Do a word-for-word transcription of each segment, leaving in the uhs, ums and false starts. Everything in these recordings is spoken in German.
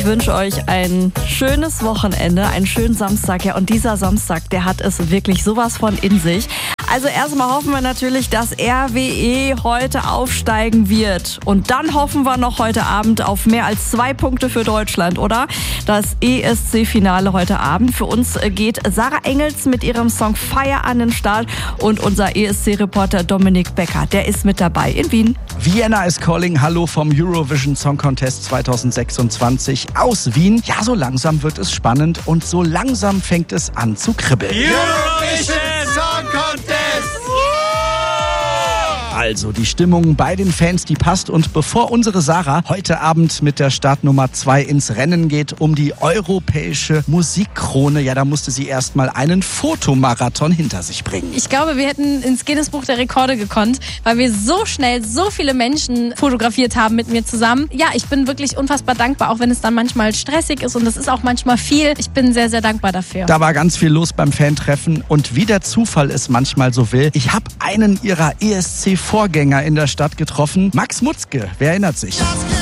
Ich wünsche euch ein schönes Wochenende, einen schönen Samstag. Ja, und dieser Samstag, der hat es wirklich sowas von in sich. Also erstmal hoffen wir natürlich, dass R W E heute aufsteigen wird. Und dann hoffen wir noch heute Abend auf mehr als zwei Punkte für Deutschland, oder? Das E S C-Finale heute Abend. Für uns geht Sarah Engels mit ihrem Song Fire an den Start. Und unser E S C-Reporter Dominik Becker, der ist mit dabei in Wien. Vienna is Calling, hallo vom Eurovision Song Contest zwanzig sechsundzwanzig aus Wien. Ja, so langsam wird es spannend und so langsam fängt es an zu kribbeln. Eurovision Song Contest! Also die Stimmung bei den Fans, die passt. Und bevor unsere Sarah heute Abend mit der Startnummer zwei ins Rennen geht um die europäische Musikkrone, ja, da musste sie erstmal einen Fotomarathon hinter sich bringen. Ich glaube, wir hätten ins Guinness-Buch der Rekorde gekonnt, weil wir so schnell so viele Menschen fotografiert haben mit mir zusammen. Ja, ich bin wirklich unfassbar dankbar, auch wenn es dann manchmal stressig ist und das ist auch manchmal viel. Ich bin sehr, sehr dankbar dafür. Da war ganz viel los beim Fantreffen und wie der Zufall es manchmal so will, ich habe einen ihrer E S C-Vorgänger in der Stadt getroffen, Max Mutzke. Wer erinnert sich?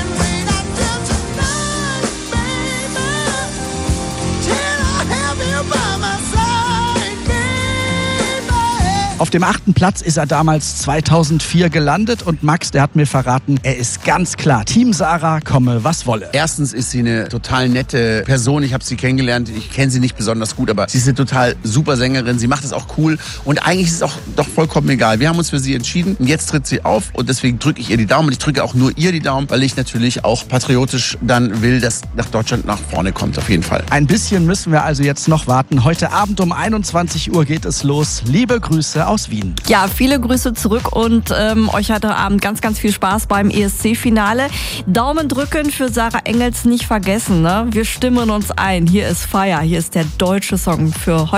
Auf dem achten Platz ist er damals zweitausendvier gelandet und Max, der hat mir verraten, er ist ganz klar Team Sarah, komme was wolle. Erstens ist sie eine total nette Person. Ich habe sie kennengelernt. Ich kenne sie nicht besonders gut, aber sie ist eine total super Sängerin. Sie macht es auch cool und eigentlich ist es auch doch vollkommen egal. Wir haben uns für sie entschieden und jetzt tritt sie auf und deswegen drücke ich ihr die Daumen und ich drücke auch nur ihr die Daumen, weil ich natürlich auch patriotisch dann will, dass nach Deutschland nach vorne kommt, auf jeden Fall. Ein bisschen müssen wir also jetzt noch warten. Heute Abend um einundzwanzig Uhr geht es los. Liebe Grüße aus Wien. Ja, viele Grüße zurück und ähm, euch heute Abend ganz, ganz viel Spaß beim E S C-Finale. Daumen drücken für Sarah Engels nicht vergessen, ne? Wir stimmen uns ein. Hier ist Fire, hier ist der deutsche Song für heute.